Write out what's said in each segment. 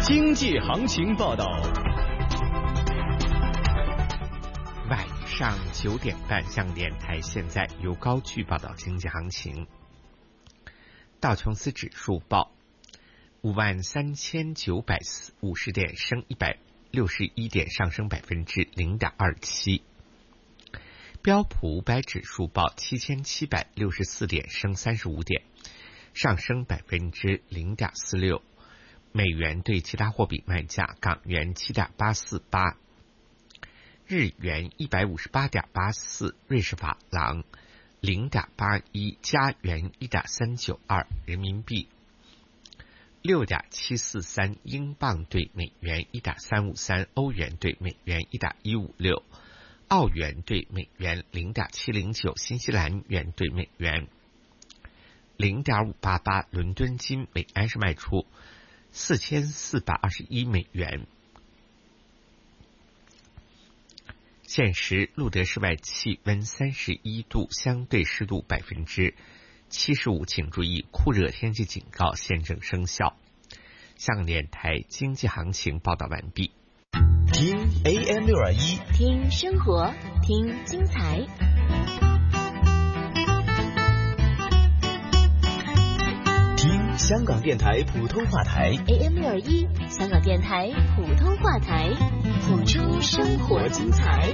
经济行情报道。 晚上9点半，香港电台现在由高炬报道经济行情。道琼斯指数报53950点，升161点，上升0.27%。标普500指数报7764点，升35点，上升0.46%。美元对其他货币卖价：港元7.848，日元158.84，瑞士法郎0.81，加元1.392，人民币6.743，英镑对美元1.353，欧元对美元1.156，澳元对美元0.709，新西兰元对美元0.588。伦敦金每安士卖出4421美元。现时录得室外气温31度，相对湿度75%，请注意酷热天气警告现正生效。香港电台经济行情报道完毕。 听 AM621， 听生活，听精彩。 听香港电台普通话台 AM621，香港电台普通话台，谱出生活精彩。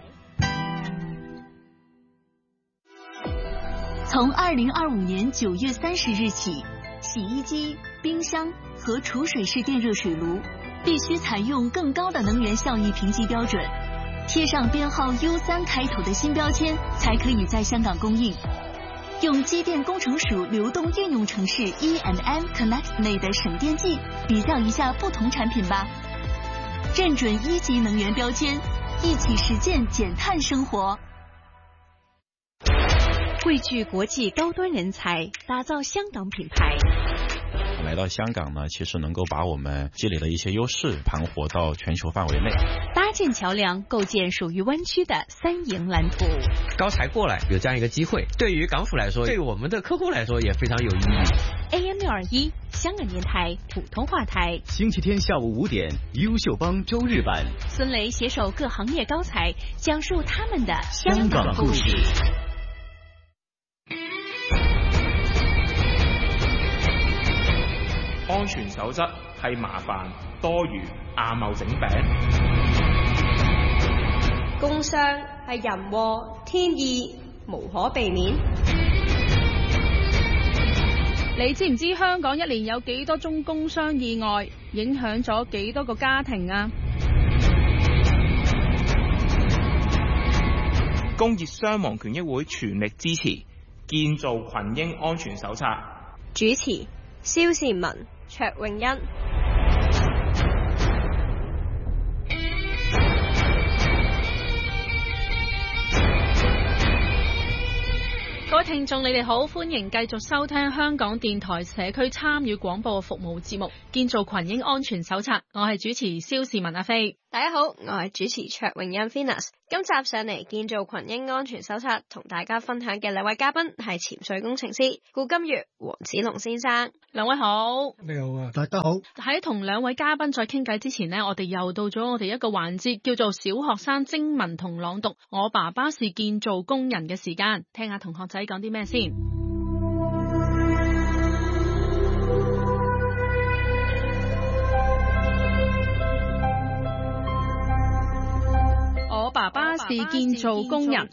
从2025年9月30日起，洗衣机、冰箱和储水式电热水炉必须采用更高的能源效益评级标准，贴上编号 U3 开头的新标签，才可以在香港供应。用机电工程署流动应用程式 E&M Connect 内的省电计比较一下不同产品吧，认准1级能源标签，一起实践减碳生活。汇聚国际高端人才，打造香港品牌。 来到香港呢，其实能够把我们积累的一些优势盘活到全球范围内， 搭建桥梁，构建属于湾区的3赢蓝图。 高才过来有这样一个机会，对于港府来说，对于我们的客户来说也非常有意义。 AM621，香港电台普通话台， 星期天下午5点，优秀帮周日版， 孙雷携手各行业高才，讲述他们的香港故事。 安全守則係麻煩多餘亞貿整餅， 工傷係人禍天意，無可避免。 你知唔知香港一年有幾多宗工傷意外，影響咗幾多個家庭啊？ 工業傷亡權益會全力支持建造群英安全手冊。 主持蕭倩文、卓永欣。 各位聽眾，你哋好，歡迎繼續收聽香港電台社區參與廣播服務節目《建造群英安全手冊》，我係主持蕭倩文阿飛。 大家好，我係主持卓永欣 Venus。今集上嚟建造群英安全手冊，同大家分享嘅兩位嘉賓係潛水工程師顧金月、黃子龍先生。 兩位好。 你好啊，大家好。 喺同兩位嘉賓再傾偈之前呢，我哋又到咗我哋一個環節，叫做小學生徵文同朗讀。我爸爸是建造工人嘅時間，聽下同學仔講啲咩先。我爸爸是建造工人。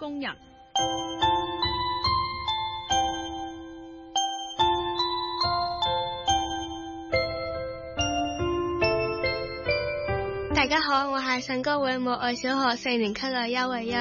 大家好，我係聖歌會母愛小學4年級嘅邱慧欣。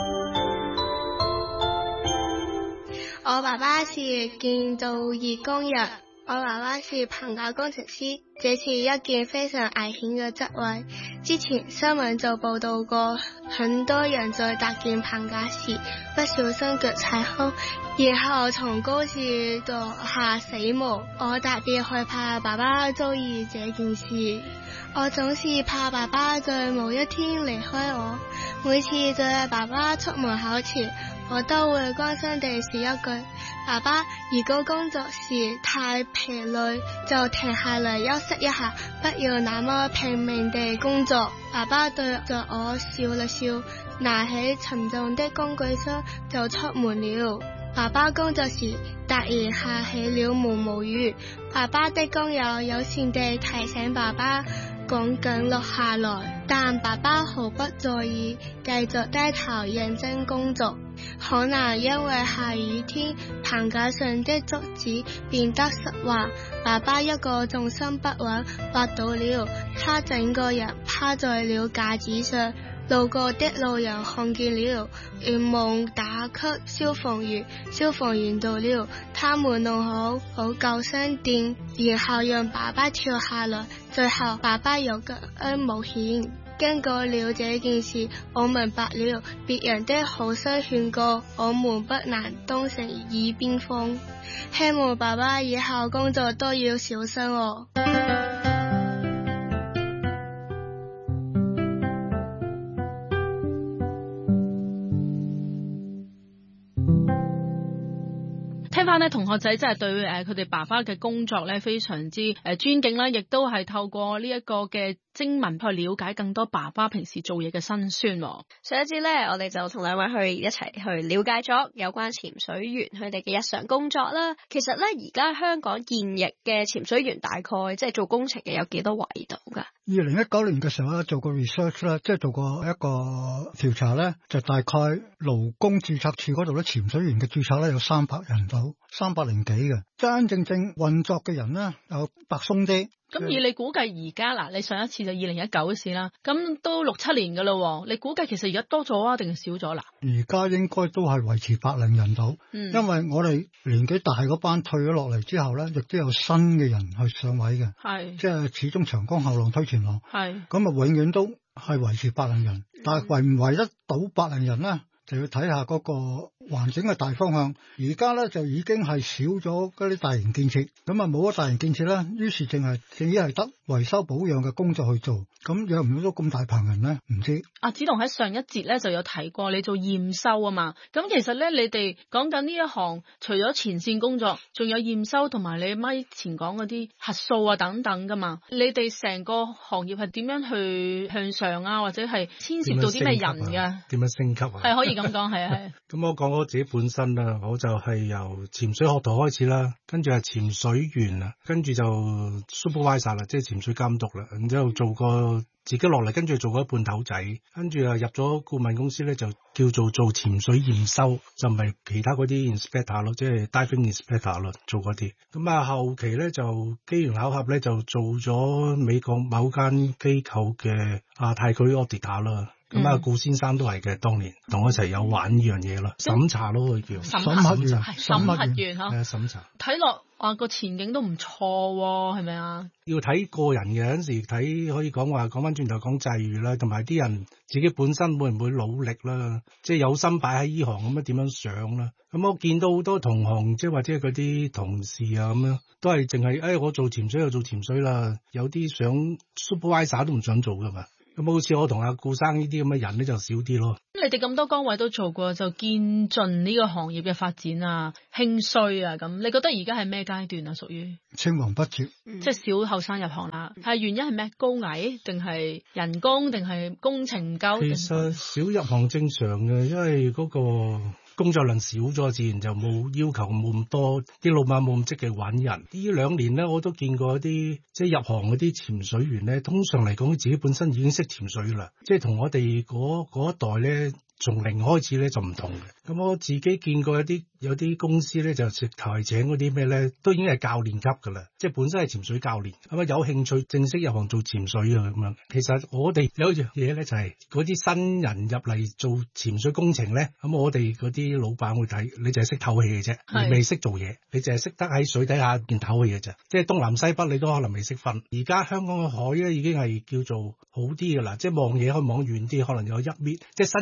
我爸爸是建造業工人，我爸爸是棚架工程師，這是一件非常危險嘅職位。之前新聞就報道過，很多人在搭建棚架時不小心腳踩空，然後從高處墮下死亡。我特別害怕爸爸遭遇這件事，我總是怕爸爸在某一天離開我。每次在爸爸出門口前， 我都會關心地說一句：爸爸，如果工作時太疲累，就停下來休息一下，不要那麼拼命地工作。爸爸對着我笑了笑，拿起沉重的工具箱就出門了。爸爸工作時突然下起了毛毛雨，爸爸的工友友善地提醒爸爸趕緊落下來，但爸爸毫不在意，繼續低頭認真工作。可能因為下雨天，棚架上的竹子變得濕滑，爸爸一個重心不穩，滑倒了，他整個人趴在了架子上。路過的路人看見了，連忙打給消防員，消防員到了，他們弄好救生墊，然後讓爸爸跳下來，最後爸爸有個安無險。經過了這件事，我明白了別人的好心勸告，我們不能當成耳邊風。希望爸爸以後工作都要小心哦。 聽翻咧，同學仔真係對佢哋爸爸嘅工作咧非常之尊敬啦，亦都係透過呢一個嘅徵文去了解更多爸爸平時做嘢嘅辛酸。 上一節咧，我哋就同兩位一齊去了解咗有關潛水員佢哋嘅日常工作啦。其實咧，而家香港現役嘅潛水員大概即係做工程嘅有幾多位度㗎 ？2019年嘅時候咧，做過 research 啦，即係做過一個調查咧，就大概勞工註冊處嗰度咧，潛水員嘅註冊咧有300人到300幾嘅，真正運作嘅人咧有百鬆啲。 咁以你估計而家嗱，你上一次就2019嘅事啦，咁都6、7年噶啦，你估計其實而家多咗啊，定係少咗啦？ 而家應該都係維持100人到，因為我哋年紀大嗰班退咗落嚟之後咧，亦都有新嘅人去上位嘅，係即係始終長江後浪推前浪，係咁啊，永遠都係維持100人，但係維唔維得到100人咧？就要睇下嗰個環境嘅大方向。而家咧就已經係少咗嗰啲大型建設，咁啊冇咗大型建設啦，於是只係得維修保養嘅工作去做。咁養唔養到咁大棚人咧？唔知。阿子彤喺上一節咧就有提過你做驗收啊嘛。咁其實咧你哋講緊呢一行，除咗前線工作，仲有驗收同埋你咪前講嗰啲核數啊等等噶嘛。你哋成個行業係點樣去向上啊，或者係牽涉到啲咩人㗎？ 點樣升級啊？ 係可以咁講，係啊係。 咁我講我自己本身啦，我就係由潛水學徒開始啦，跟住係潛水員啦，跟住就 supervisor 啦，即係潛水監督啦，然之後做過自己落嚟，跟住做過一半頭仔，跟住啊入咗顧問公司咧，就叫做潛水驗收，就唔係其他嗰啲 inspector 咯，即係 diving inspector 咯，做嗰啲。咁啊後期咧就機緣巧合咧就做咗美國某間機構嘅亞太區 auditor 啦。咁啊，顧先生都係嘅，當年同我一齊有玩呢樣嘢咯，審查咯，佢叫審核員，審核員嗬， 係審查。 睇落話個前景都唔錯喎，係咪啊？ 要睇個人嘅，有陣時睇可以講話，講翻轉頭講際遇啦，同埋啲人自己本身會唔會努力啦，即係有心擺喺呢行咁樣點樣上啦。咁我見到好多同行，即係或者嗰啲同事啊咁樣，都係淨係我做潛水就做潛水啦，有啲想 supervisor 都唔想做噶嘛。咁好似我同阿顧生呢啲咁嘅人咧就少啲咯。 咁你哋咁多崗位都做過，就見盡呢個行業嘅發展啊、興衰啊咁。你覺得而家係咩階段啊？屬於青黃不接， 即係小後生入行啦。係原因係咩？高危定係人工定係工程唔夠？ 其實少入行正常嘅，因為嗰個工作量少咗，自然就冇要求冇咁多，啲老闆冇咁積極揾人。呢2年咧，我都見過一啲即係入行嗰啲潛水員咧，通常嚟講自己本身已經識潛水啦，即係同我哋嗰一代咧，從零開始咧就唔同嘅。咁我自己見過有啲公司咧就直頭係請嗰啲咩咧，都已經係教練級噶啦，即係本身係潛水教練，咁啊有興趣正式入行做潛水啊咁樣。其實我哋有一樣嘢咧就係嗰啲新人入嚟做潛水工程咧，咁我哋嗰啲老闆會睇，你就係識透氣嘅啫，你未識做嘢，你就係識得喺水底下邊透氣嘅啫。即係東南西北你都可能未識分。而家香港嘅海咧已經係叫做好啲噶啦，即係望嘢可以望遠啲，可能有1米，即係伸直隻手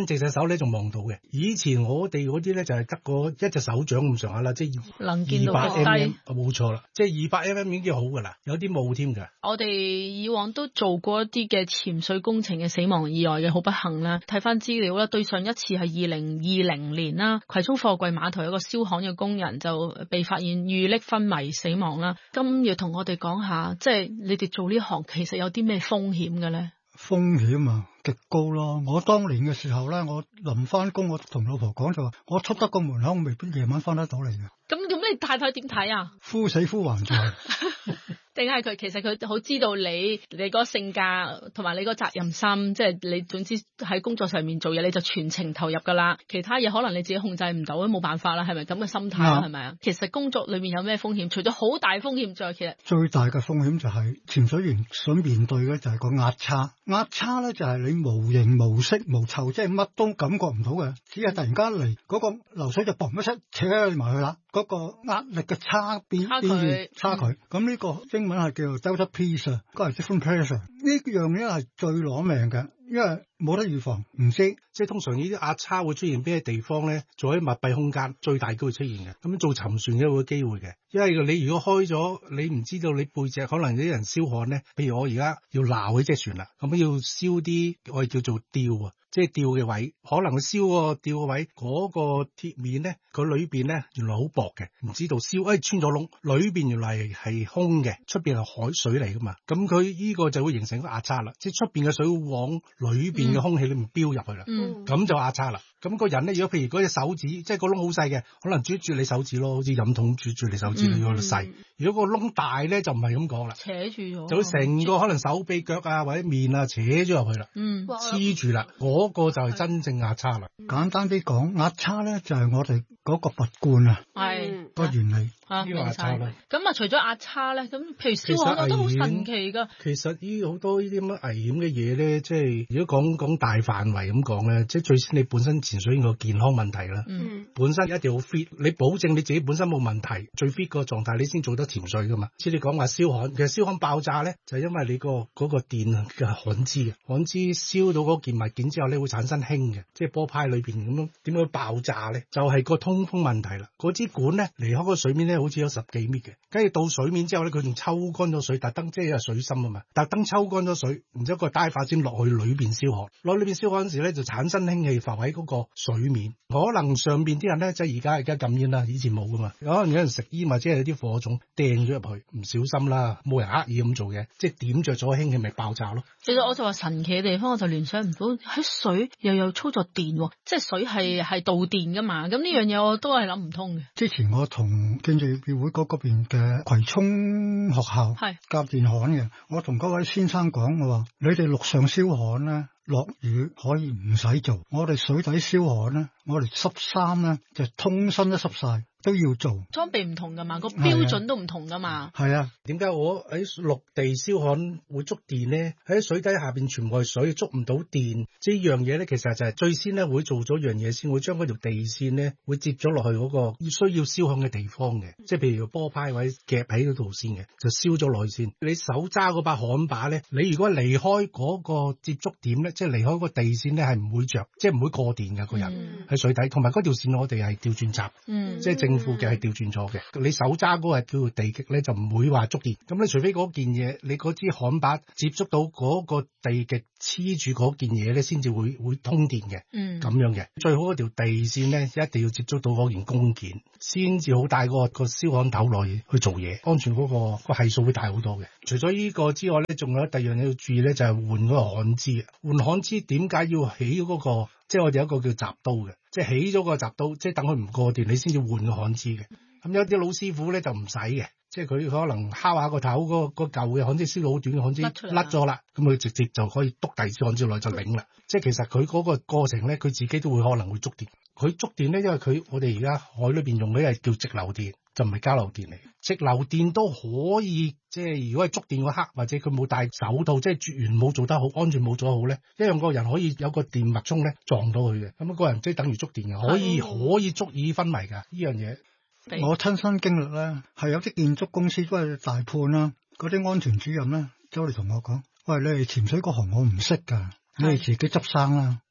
咧就望到嘅。以前我哋嗰啲咧就係得個一隻手掌咁上下啦，即係能見度 200 低， 冇錯啦，即係200 mm 已經好噶啦，有啲冇添㗎。 我哋以往都做過一啲嘅潛水工程嘅死亡意外嘅，好不幸啦。睇翻資料啦，對上一次係2020年啦，葵涌貨櫃碼頭有個燒焊嘅工人就被發現遇溺昏迷死亡啦。今要同我哋講下，即係你哋做呢行其實有啲咩風險嘅咧？ 風險啊，極高咯！我當年嘅時候咧，我臨翻工，我同老婆講就話，我出得個門口，我未必夜晚翻得到嚟嘅。 咁你太太點睇啊？ 呼死呼還在。 定係佢其實佢好知道你個性格同埋你個責任心，即係你總之喺工作上面做嘢你就全程投入噶啦，其他嘢可能你自己控制唔到，都冇辦法啦，係咪咁嘅心態啦？係咪啊？其實工作裏面有咩風險？除咗好大風險之外，其實最大嘅風險就係潛水員所面對嘅就係個壓差。壓差咧就係你無形無色無臭，即係乜都感覺唔到嘅，只係突然間嚟嗰個流水就嘣一聲扯埋去啦，嗰個壓力嘅差距。咁呢個英文係叫做 delta P 啊，嗰係 different pressure。呢樣嘢係最攞命嘅，因為冇得預防，唔知。 即係通常呢啲壓差會出現邊啲地方咧？做喺密閉空間最大機會出現嘅。咁做沉船嘅會機會嘅，因為你如果開咗，你唔知道你背脊可能有啲人燒焊咧。譬如我而家要鬧呢隻船啦，咁要燒啲我哋叫做吊啊。即係吊嘅位，可能佢燒個吊嘅位嗰個鐵面咧，佢裏邊咧原來好薄嘅，唔知道燒，穿咗窿，裏邊原來係空嘅，出邊係海水嚟噶嘛，咁佢呢個就會形成一個壓差啦，即係出邊嘅水會往裏邊嘅空氣裏面飆入去啦，咁就壓差啦。咁個人咧，如果譬如嗰隻手指，即係個窿好細嘅，可能啜住你手指咯，好似飲筒啜住你手指咁細。如果個窿大咧，就唔係咁講啦， 扯住咗， 就會成個可能手臂腳啊或者面啊扯咗入去啦，黐住啦，嗰個就係真正壓差啦。 簡單啲講，壓差咧就係我哋嗰個拔罐啊， 係個原理。 明晒。咁啊，除咗壓差咧，咁譬如燒焊我都好神奇噶。 其實呢好多呢啲咁嘅危險嘅嘢咧，即係如果講大範圍咁講咧，即係最先你本身潛水員個健康問題啦，本身一定要 fit，你保證你自己本身冇問題，最 fit 個狀態你先做得潛水噶嘛。似你講話燒焊，其實燒焊爆炸咧就係因為你嗰個電嘅焊支嘅，焊支燒到嗰件物件之後咧會產生氫嘅，即係波派裏邊咁樣點樣爆炸咧？就係個通風問題啦。嗰支管咧離開個水面咧好似有10幾米嘅，跟住到水面之後咧佢仲抽乾咗水，特登即係水深啊嘛，特登抽乾咗水，然之後個帶發先落去裏邊燒焊，落裏邊燒焊嗰時咧就產生氫氣浮喺嗰個水面，可能上邊啲人咧即係而家禁煙啦，以前冇噶嘛，可能有人食煙或者係有啲火種掟咗入去，唔小心啦，冇人刻意咁做嘅，即係點着咗氫氣咪爆炸咯。 其實我就話神奇嘅地方，我就聯想唔到喺水又有操作電，即係水係導電噶嘛，咁呢樣嘢我都係諗唔通嘅。 之前我同建造業協會嗰邊嘅葵涌學校教電焊嘅，我同嗰位先生講，我話你哋陸上燒焊咧，落雨可以唔使做，我哋水底燒焊咧，我哋濕衫咧就通身都濕晒。都要做， 裝備唔同噶嘛，個標準都唔同噶嘛。 係啊， 點解我喺陸地燒焊會觸電呢？喺水底下邊全部係水，觸唔到電。即係呢樣嘢咧，其實就係最先咧會做咗樣嘢先，會將嗰條地線咧會接咗落去嗰個需要燒焊嘅地方嘅。即係譬如波派位夾喺嗰度先嘅，就燒咗落去先。你手揸嗰把焊把咧，你如果離開嗰個接觸點咧，即係離開個地線咧，係唔會着，即係唔會過電嘅個人喺水底。同埋嗰條線我哋係調轉閘，即係政府嘅係調轉咗嘅。你手揸嗰個叫做地極咧，就唔會話觸電。咁你除非嗰件嘢，你嗰支焊把接觸到嗰個地極黐住嗰件嘢咧，先至會通電嘅。咁樣嘅最好嗰條地線咧，一定要接觸到嗰件工件，先至好帶個燒焊頭落去做嘢，安全嗰個係數會大好多嘅。除咗呢個之外咧，仲有第二樣嘢要注意咧，就係換嗰個焊支。換焊支點解要起嗰個？即係我哋有一個叫閘刀嘅，即係起咗個閘刀，即係等佢唔過電，你先至換個焊支嘅。咁有啲老師傅咧就唔使嘅，即係佢可能敲下個頭，嗰舊嘅焊支燒到好短嘅焊支甩咗啦，咁佢直接就可以篤第二支焊支落去就擰啦。即係其實佢嗰個過程咧，佢自己都會可能會觸電。佢觸電咧，因為我哋而家海裏邊用嘅係叫直流電，就唔係交流電嚟。直流電都可以，即係如果係觸電嗰刻，或者佢冇戴手套，即係絕緣冇做得好，安全冇做得好咧，一樣個人可以有個電脈衝咧撞到佢嘅，咁個人即係等於觸電嘅，可以足以昏迷㗎呢樣嘢。 我親身經歷咧，係有啲建築公司都係大判啦，嗰啲安全主任咧走嚟同我講：喂，你哋潛水嗰行我唔識㗎，你哋自己執生啦。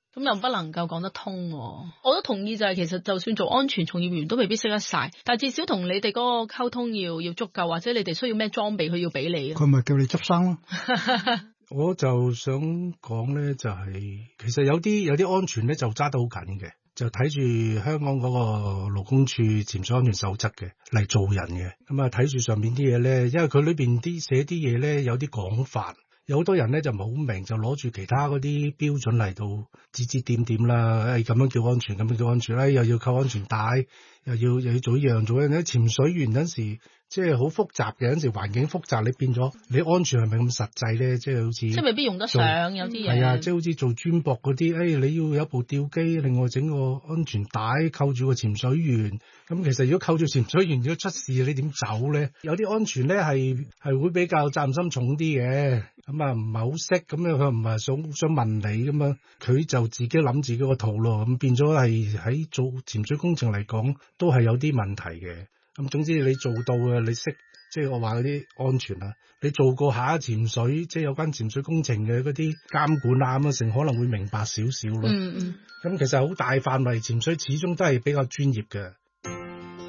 咁又不能夠講得通喎。我都同意就係其實就算做安全從業員都未必識得晒，但係至少同你哋嗰個溝通要足夠，或者你哋需要咩裝備佢要俾你。 佢咪叫你執生咯。 我就想講咧，就係其實有啲安全咧就揸得好緊嘅，就睇住香港嗰個勞工處潛水安全守則嘅嚟做人嘅。咁啊睇住上面啲嘢咧，因為佢裏邊寫啲嘢咧有啲廣泛。有好多人咧就唔係好明，就攞住其他嗰啲標準嚟到指點點啦，咁樣叫安全，咁樣叫安全啦，又要扣安全帶，又要做一樣做一樣。潛水員嗰陣時即係好複雜嘅，有陣時環境複雜，你變咗你安全係咪咁實際咧？即係好似即係未必用得上有啲嘢。 係啊，即係好似做專駁嗰啲，你要有部吊機，另外整個安全帶扣住個潛水員。咁其實如果扣住潛水員，如果出事你點走咧？有啲安全咧係會比較責任心重啲嘅。咁啊，唔係好識，咁樣佢唔係想問你咁樣，佢就自己諗自己個套咯。咁變咗係喺做潛水工程嚟講，都係有啲問題嘅。咁總之你做到嘅，你識，即係我話嗰啲安全啊，你做過下潛水，即係有關潛水工程嘅嗰啲監管啊咁啊，成可能會明白少少咯。咁其實好大範圍潛水，始終都係比較專業嘅。